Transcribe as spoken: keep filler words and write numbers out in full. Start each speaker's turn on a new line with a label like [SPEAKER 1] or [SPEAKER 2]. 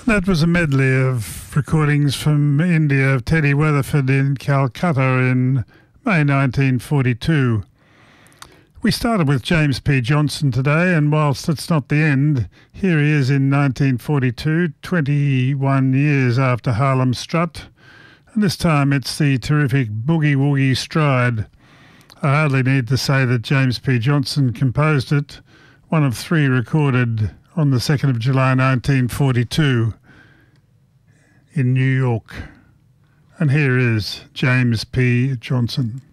[SPEAKER 1] That was a medley of recordings from India of Teddy Weatherford in Calcutta in May nineteen forty-two. We started with James P. Johnson today, and whilst it's not the end, here he is in nineteen forty-two, twenty-one years after Harlem Strut, and this time it's the terrific Boogie Woogie Stride. I hardly need to say that James P. Johnson composed it, one of three recorded on the second of July nineteen forty-two in New York. And here is James P. Johnson.